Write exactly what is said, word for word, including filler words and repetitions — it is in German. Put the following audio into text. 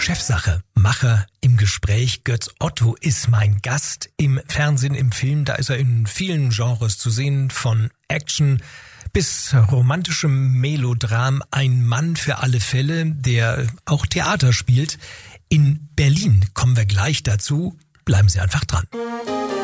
Chefsache, Macher im Gespräch. Götz Otto ist mein Gast im Fernsehen, im Film. Da ist er in vielen Genres zu sehen, von Action bis romantischem Melodram. Ein Mann für alle Fälle, der auch Theater spielt. In Berlin kommen wir gleich dazu. Bleiben Sie einfach dran.